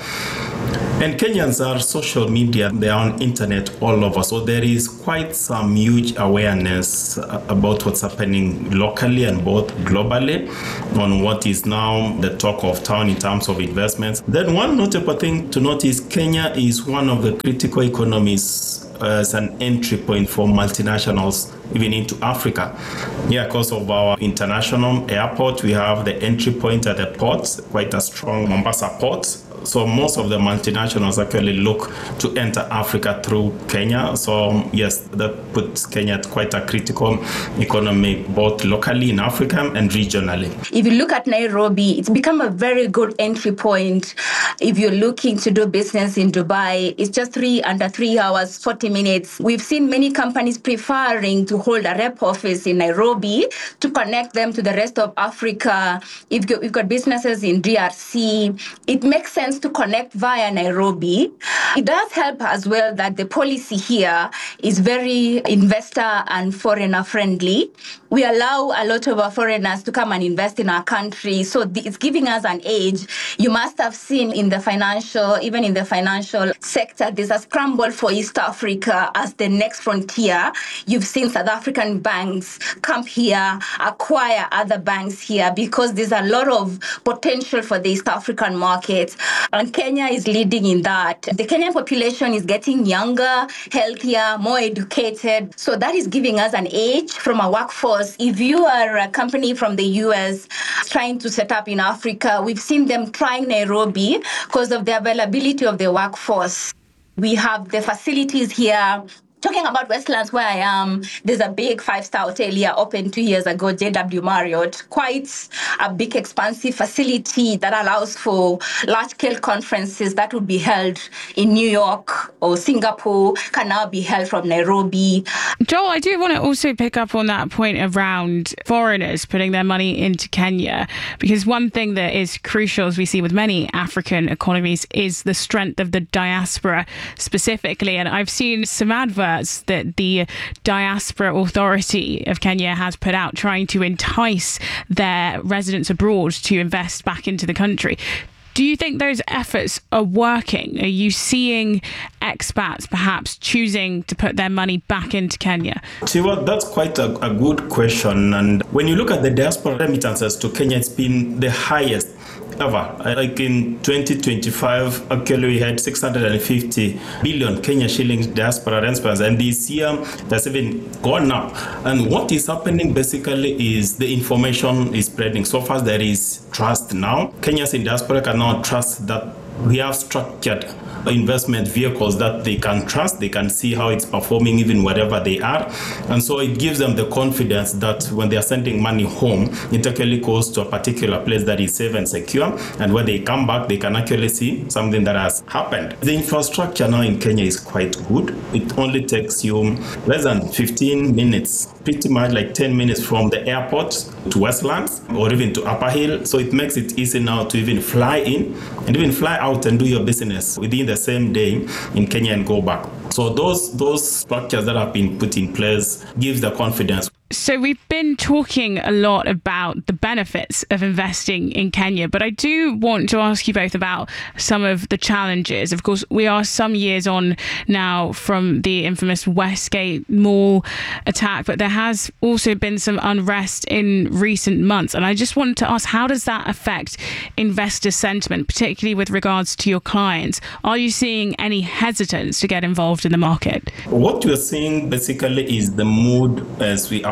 And Kenyans are social media, they are on internet all over. So there is quite some huge awareness about what's happening locally and both globally on what is now the talk of town in terms of investments. Then one notable thing to note is Kenya is one of the critical economies as an entry point for multinationals even into Africa. Yeah, because of our international airport, we have the entry point at the ports, quite a strong Mombasa port. So most of the multinationals actually look to enter Africa through Kenya. So yes, that puts Kenya at quite a critical economy, both locally in Africa and regionally. If you look at Nairobi, it's become a very good entry point. If you're looking to do business in Dubai, it's just three under three hours, forty minutes. We've seen many companies preferring to hold a rep office in Nairobi to connect them to the rest of Africa. If you've got businesses in D R C, it makes sense to connect via Nairobi. It does help as well that the policy here is very investor and foreigner friendly. We allow a lot of our foreigners to come and invest in our country. So it's giving us an edge. You must have seen in the financial, even in the financial sector, there's a scramble for East Africa as the next frontier. You've seen South African banks come here, acquire other banks here, because there's a lot of potential for the East African market. And Kenya is leading in that. The Kenyan population is getting younger, healthier, more educated. So that is giving us an edge from a workforce. If you are a company from the U S trying to set up in Africa, we've seen them trying Nairobi because of the availability of the workforce. We have the facilities here. Talking about Westlands, where I am, there's a big five-star hotel here opened two years ago, J W Marriott. Quite a big, expansive facility that allows for large-scale conferences that would be held in New York or Singapore, can now be held from Nairobi. Joel, I do want to also pick up on that point around foreigners putting their money into Kenya, because one thing that is crucial, as we see with many African economies, is the strength of the diaspora specifically. And I've seen some adverts that the Diaspora Authority of Kenya has put out trying to entice their residents abroad to invest back into the country. Do you think those efforts are working? Are you seeing expats perhaps choosing to put their money back into Kenya? Tiwa, that's quite a, a good question. And when you look at the diaspora remittances to Kenya, it's been the highest ever. Like in twenty twenty-five, actually we had six hundred fifty billion Kenya shillings diaspora remittances, and this year that's even gone up. And what is happening basically is the information is spreading. So far there is trust now. Kenyans in diaspora can now trust that we have structured investment vehicles that they can trust, they can see how it's performing even wherever they are. And so it gives them the confidence that when they are sending money home, it actually goes to a particular place that is safe and secure. And when they come back, they can actually see something that has happened. The infrastructure now in Kenya is quite good. It only takes you less than fifteen minutes, pretty much like ten minutes from the airport to Westlands or even to Upper Hill. So it makes it easy now to even fly in and even fly out and do your business within the same day in Kenya and go back. So those those structures that have been put in place gives the confidence. So we've been talking a lot about the benefits of investing in Kenya, but I do want to ask you both about some of the challenges. Of course, we are some years on now from the infamous Westgate Mall attack, but there has also been some unrest in recent months. And I just wanted to ask, how does that affect investor sentiment, particularly with regards to your clients? Are you seeing any hesitance to get involved in the market? What we're seeing basically is the mood as we approach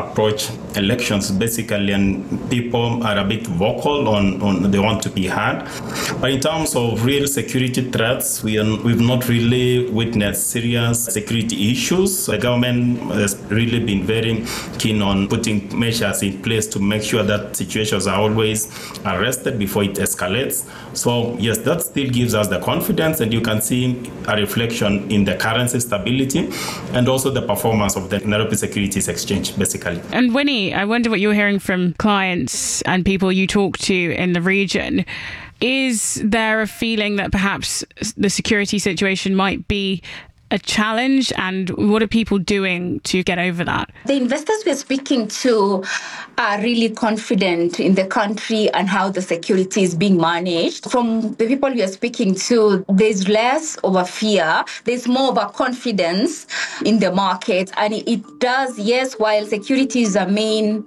approach elections, basically, and people are a bit vocal on, on they want to be heard. But in terms of real security threats, we are, we've not really witnessed serious security issues. The government has really been very keen on putting measures in place to make sure that situations are always arrested before it escalates. So yes, that still gives us the confidence, and you can see a reflection in the currency stability and also the performance of the Nairobi Securities Exchange, basically. And Winnie, I wonder what you're hearing from clients and people you talk to in the region. Is there a feeling that perhaps the security situation might be a challenge, and what are people doing to get over that? The investors we're speaking to are really confident in the country and how the security is being managed. From the people we are speaking to, there's less of a fear, there's more of a confidence in the market, and it does, yes, while security is a main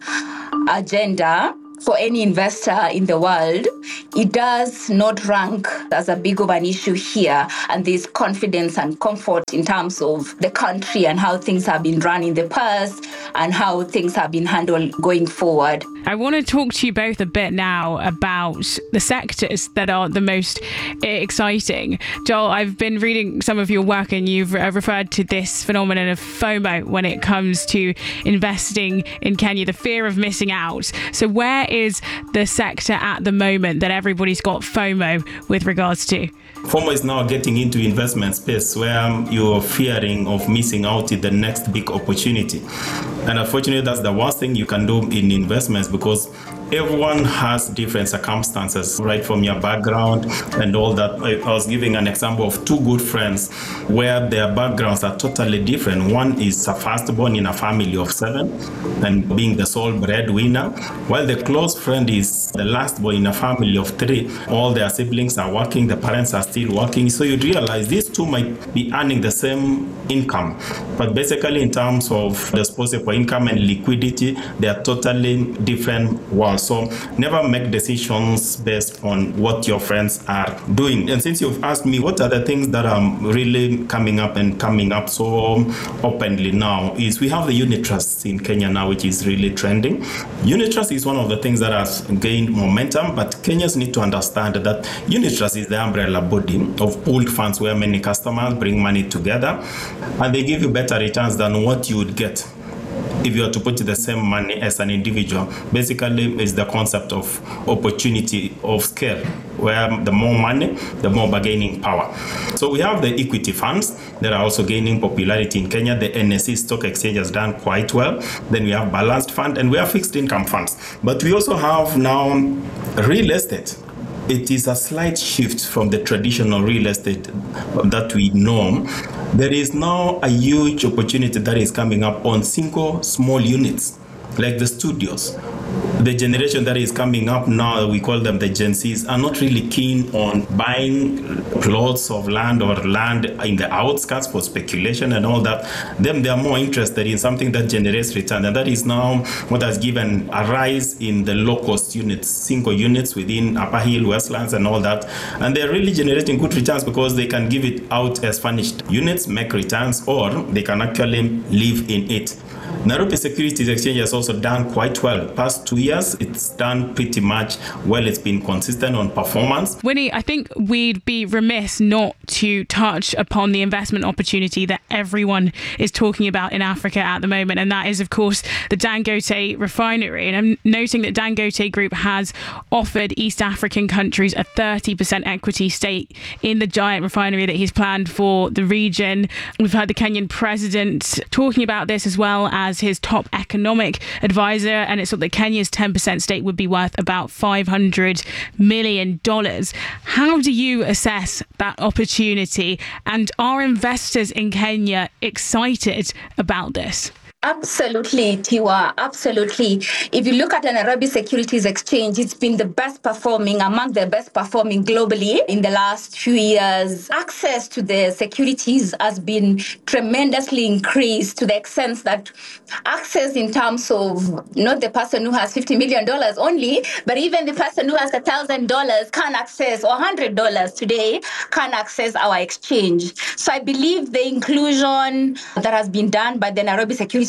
agenda for any investor in the world, it does not rank as a big of an issue here. And there's confidence and comfort in terms of the country and how things have been run in the past and how things have been handled going forward. I want to talk to you both a bit now about the sectors that are the most exciting. Joel, I've been reading some of your work and you've referred to this phenomenon of FOMO when it comes to investing in Kenya, the fear of missing out. So where is the sector at the moment that everybody's got FOMO with regards to? FOMO is now getting into investment space where you're fearing of missing out in the next big opportunity. And unfortunately, that's the worst thing you can do in investments, because everyone has different circumstances, right, from your background and all that. I was giving an example of two good friends where their backgrounds are totally different. One is a firstborn in a family of seven and being the sole breadwinner, while the close friend is the lastborn in a family of three. All their siblings are working, the parents are still working. So you realize these two might be earning the same income, but basically in terms of disposable income and liquidity, they are totally different worlds. So never make decisions based on what your friends are doing. And since you've asked me what are the things that are really coming up and coming up so openly now, is we have the unit trusts in Kenya now, which is really trending. Unit trust is one of the things that has gained momentum, but Kenyans need to understand that unit trust is the umbrella body of pooled funds where many customers bring money together and they give you better returns than what you would get if you were to put the same money as an individual. Basically, it's the concept of opportunity of scale, where the more money, the more bargaining power. So we have the equity funds that are also gaining popularity in Kenya. The N S E stock exchange has done quite well. Then we have balanced fund and we have fixed income funds. But we also have now real estate. It is a slight shift from the traditional real estate that we know. There is now a huge opportunity that is coming up on single small units, like the studios. The generation that is coming up now, we call them the Gen Zs, are not really keen on buying plots of land or land in the outskirts for speculation and all that. Them, they are more interested in something that generates return. And that is now what has given a rise in the low-cost units, single units within Upper Hill, Westlands and all that. And they're really generating good returns because they can give it out as furnished units, make returns, or they can actually live in it. Nairobi Securities Exchange has also done quite well. Past two years, it's done pretty much well. It's been consistent on performance. Winnie, I think we'd be remiss not to touch upon the investment opportunity that everyone is talking about in Africa at the moment, and that is, of course, the Dangote refinery. And I'm noting that Dangote Group has offered East African countries a thirty percent equity stake in the giant refinery that he's planned for the region. We've heard the Kenyan president talking about this, as well as his top economic advisor, and it's thought that Kenya's ten percent stake would be worth about five hundred million dollars. How do you assess that opportunity, and are investors in Kenya excited about this? Absolutely, Tiwa, absolutely. If you look at the Nairobi Securities Exchange, it's been the best performing, among the best performing globally in the last few years. Access to the securities has been tremendously increased to the extent that access in terms of not the person who has fifty million dollars only, but even the person who has one thousand dollars can access, or one hundred dollars today, can access our exchange. So I believe the inclusion that has been done by the Nairobi Securities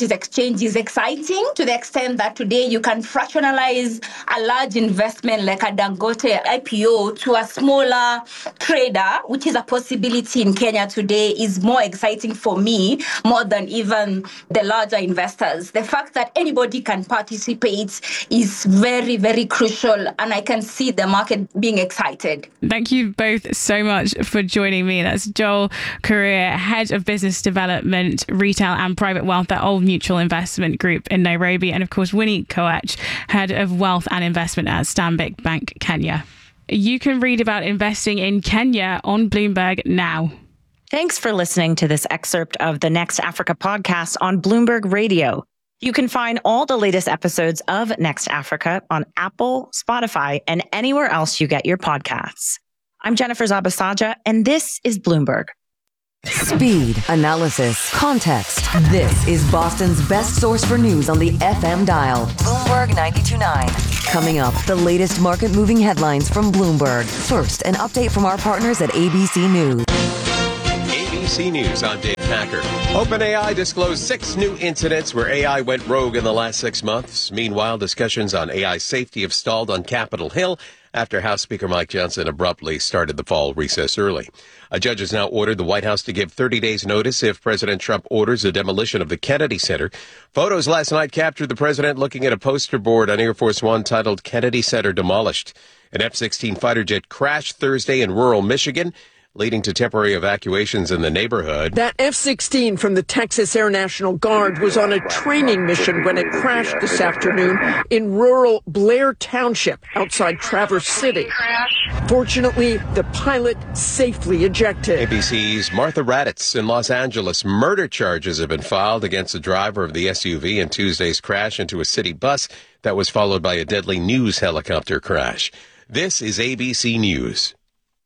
Securities Exchange is exciting to the extent that today you can fractionalize a large investment like a Dangote I P O to a smaller trader, which is a possibility in Kenya today, is more exciting for me more than even the larger investors. The fact that anybody can participate is very, very crucial, and I can see the market being excited. Thank you both so much for joining me. That's Joel Kuria, Head of Business Development, Retail and Private Wealth at Old Mutual Investment Group in Nairobi, and of course Winnie Koech, Head of Wealth and Investment at Stanbic Bank Kenya. You can read about investing in Kenya on Bloomberg now. Thanks for listening to this excerpt of the Next Africa podcast on Bloomberg Radio. You can find all the latest episodes of Next Africa on Apple, Spotify, and anywhere else you get your podcasts. I'm Jennifer Zabasaja, and this is Bloomberg. Speed, analysis, context. This is Boston's best source for news on the F M dial. Bloomberg ninety-two point nine. Coming up, the latest market-moving headlines from Bloomberg. First, an update from our partners at A B C News. A B C News, I'm Dave Packer. OpenAI disclosed six new incidents where A I went rogue in the last six months. Meanwhile, discussions on A I safety have stalled on Capitol Hill after House Speaker Mike Johnson abruptly started the fall recess early. A judge has now ordered the White House to give thirty days notice if President Trump orders the demolition of the Kennedy Center. Photos last night captured the president looking at a poster board on Air Force One titled Kennedy Center Demolished. An F sixteen fighter jet crashed Thursday in rural Michigan, leading to temporary evacuations in the neighborhood. That F sixteen from the Texas Air National Guard was on a training mission when it crashed this afternoon in rural Blair Township outside Traverse City. Fortunately, the pilot safely ejected. A B C's Martha Raddatz in Los Angeles. Murder charges have been filed against the driver of the S U V in Tuesday's crash into a city bus that was followed by a deadly news helicopter crash. This is A B C News.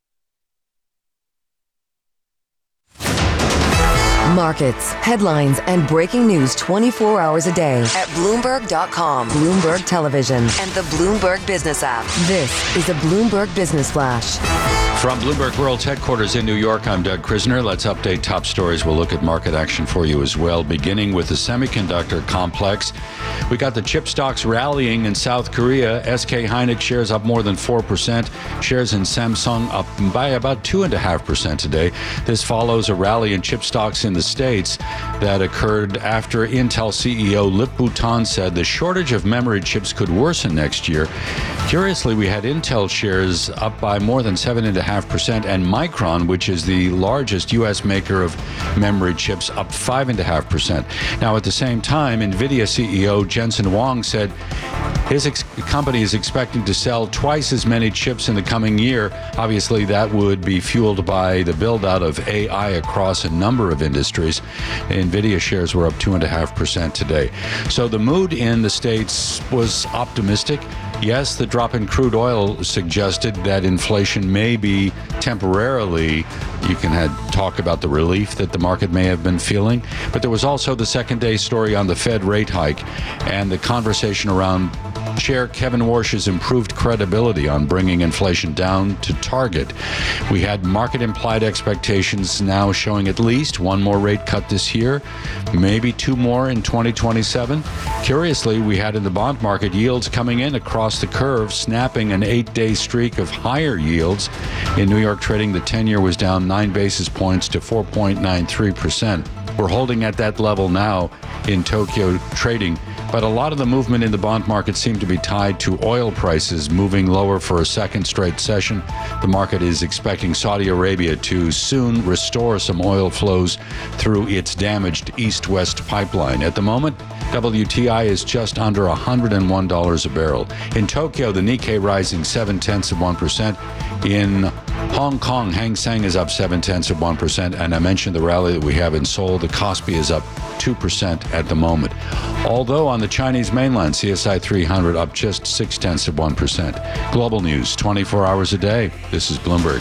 Markets, headlines, and breaking news twenty-four hours a day at Bloomberg dot com, Bloomberg Television, and the Bloomberg Business app. This is a Bloomberg Business Flash. From Bloomberg World's headquarters in New York, I'm Doug Krisner. Let's update top stories. We'll look at market action for you as well, beginning with the semiconductor complex. We got the chip stocks rallying in South Korea. S K Hynix shares up more than four percent. Shares in Samsung up by about two point five percent today. This follows a rally in chip stocks in the States that occurred after Intel C E O Lip-Bu Tan said the shortage of memory chips could worsen next year. Curiously, we had Intel shares up by more than seven point five percent and Micron, which is the largest U S maker of memory chips, up five point five percent. Now, at the same time, NVIDIA C E O Jensen Huang said his ex- company is expecting to sell twice as many chips in the coming year. Obviously, that would be fueled by the build-out of A I across a number of industries. NVIDIA shares were up two point five percent today. So the mood in the States was optimistic. Yes, the drop in crude oil suggested that inflation may be temporarily, you can have talk about the relief that the market may have been feeling, but there was also the second day story on the Fed rate hike and the conversation around Chair Kevin Warsh's improved credibility on bringing inflation down to target. We had market implied expectations now showing at least one more rate cut this year, maybe two more in twenty twenty-seven. Curiously, we had in the bond market yields coming in across the curve, snapping an eight-day streak of higher yields. In New York trading, the ten-year was down nine basis points to four point nine three percent. We're holding at that level now in Tokyo trading. But a lot of the movement in the bond market seemed to be tied to oil prices moving lower for a second straight session. The market is expecting Saudi Arabia to soon restore some oil flows through its damaged east-west pipeline. At the moment, W T I is just under one hundred one dollars a barrel. In Tokyo, the Nikkei rising seven tenths of one percent. In Hong Kong, Hang Seng is up seven tenths of one percent. And I mentioned the rally that we have in Seoul. The Kospi is up two percent at the moment. Although on the Chinese mainland, C S I three hundred up just six tenths of one percent. Global news, twenty-four hours a day. This is Bloomberg.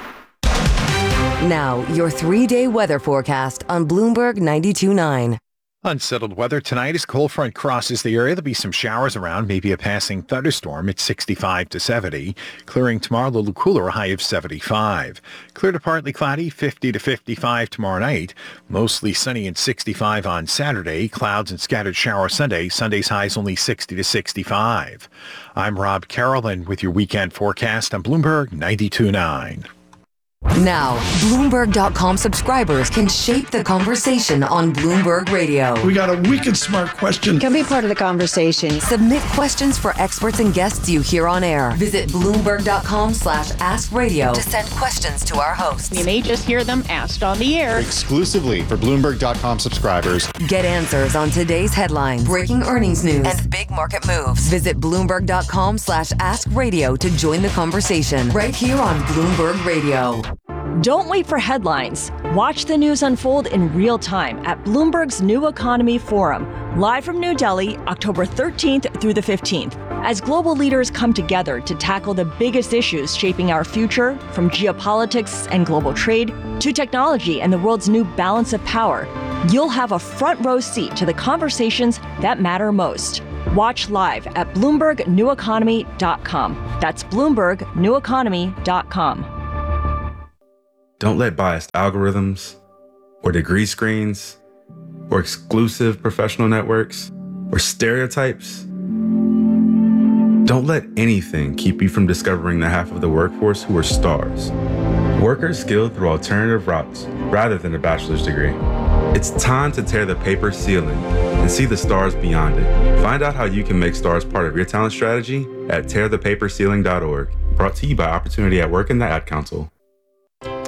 Now, your three-day weather forecast on Bloomberg ninety-two point nine. Unsettled weather tonight as cold front crosses the area. There'll be some showers around, maybe a passing thunderstorm at sixty-five to seventy. Clearing tomorrow, a little cooler, a high of seventy-five. Clear to partly cloudy, fifty to fifty-five tomorrow night. Mostly sunny and sixty-five on Saturday. Clouds and scattered showers Sunday. Sunday's highs only sixty to sixty-five. I'm Rob Carolyn with your weekend forecast on Bloomberg ninety-two point nine. Now, Bloomberg dot com subscribers can shape the conversation on Bloomberg Radio. We got a wicked smart question. Can be part of the conversation. Submit questions for experts and guests you hear on air. Visit Bloomberg dot com slash ask radio to send questions to our hosts. You may just hear them asked on the air. Exclusively for Bloomberg dot com subscribers. Get answers on today's headlines, breaking earnings news, and big market moves. Visit Bloomberg dot com slash ask radio to join the conversation right here on Bloomberg Radio. Don't wait for headlines. Watch the news unfold in real time at Bloomberg's New Economy Forum, live from New Delhi, October thirteenth through the fifteenth, as global leaders come together to tackle the biggest issues shaping our future, from geopolitics and global trade to technology and the world's new balance of power. You'll have a front row seat to the conversations that matter most. Watch live at Bloomberg New Economy dot com. That's Bloomberg New Economy dot com. Don't let biased algorithms or degree screens or exclusive professional networks or stereotypes. Don't let anything keep you from discovering the half of the workforce who are stars. Workers skilled through alternative routes rather than a bachelor's degree. It's time to tear the paper ceiling and see the stars beyond it. Find out how you can make stars part of your talent strategy at tear the paper ceiling dot org. Brought to you by Opportunity at Work and the Ad Council.